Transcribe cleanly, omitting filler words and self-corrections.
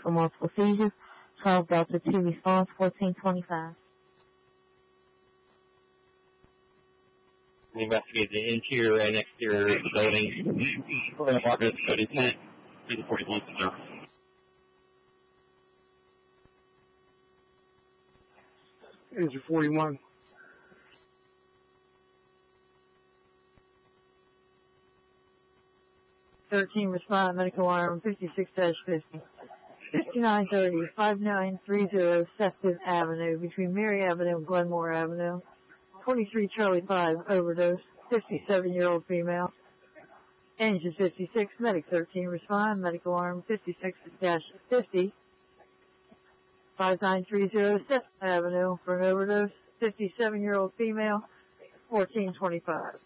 for multiple seizures. 12 Delta 2 response, 1425. We investigate the interior and exterior of the building. We're going to mark it as code 10 to the 41 service. Engine 41. Respond, medical arm 56-50. 5930, 5930 Sefton Avenue, between Mary Avenue and Glenmore Avenue. 23 Charlie 5, overdose, 57-year-old female. Engine 56, medic 13, respond, medical arm 56-50. 5930 Sefton Avenue for an overdose, 57-year-old female, 1425.